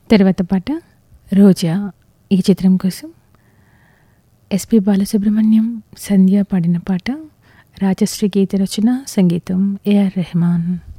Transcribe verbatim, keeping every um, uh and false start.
తర్వాత పాట రోజా ఈ చిత్రం కోసం ఎస్పి బాలసుబ్రహ్మణ్యం సంధ్య పాడిన పాట. రాజశ్రీ గీత రచన, సంగీతం ఏఆర్ రెహమాన్.